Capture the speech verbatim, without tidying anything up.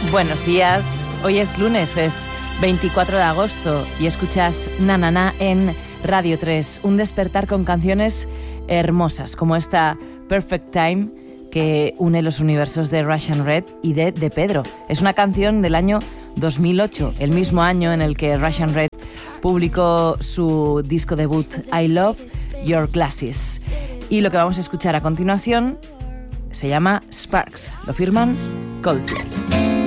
Buenos días, hoy es lunes, es veinticuatro de agosto y escuchas Na Na Na en Radio tres, un despertar con canciones hermosas como esta Perfect Time que une los universos de Russian Red y de De Pedro. Es una canción del año dos mil ocho, el mismo año en el que Russian Red publicó su disco debut I Love Your Glasses. Y lo que vamos a escuchar a continuación se llama Sparks, lo firman Coldplay.